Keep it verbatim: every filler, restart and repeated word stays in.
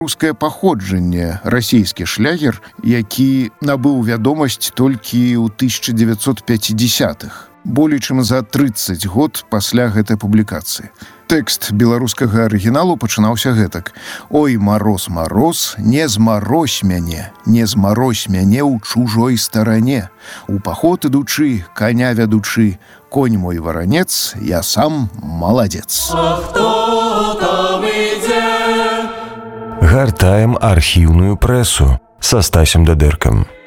Рускае паходжанне расійскі шлягер, які набыў вядомасць толькі ў тысяча дзевяцьсот пяцідзясятых, болей чым за трыццаць год пасля гэтай публікацыі. Тэкст беларускага арыгіналу пачынаўся гэтак: «Ой, мароз, мароз, не змарозь мяне, не змарозь мяне ў чужой старане. У паход ідучы, коня вядучы, конь мой варанец, я сам маладзец». А хто там ідзе? Гартаем архіўную прэсу са Стасем Дадэркам.